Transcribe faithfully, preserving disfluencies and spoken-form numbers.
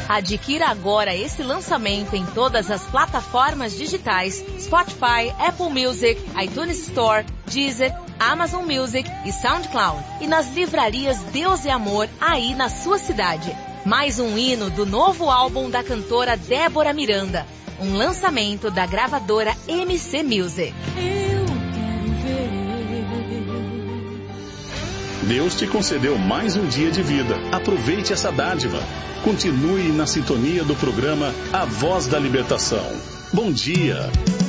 Adquira agora esse lançamento em todas as plataformas digitais, Spotify, Apple Music, iTunes Store, Deezer, Amazon Music e SoundCloud. E nas livrarias Deus e Amor, aí na sua cidade. Mais um hino do novo álbum da cantora Débora Miranda. Um lançamento da gravadora M C Music. Deus te concedeu mais um dia de vida. Aproveite essa dádiva. Continue na sintonia do programa A Voz da Libertação. Bom dia.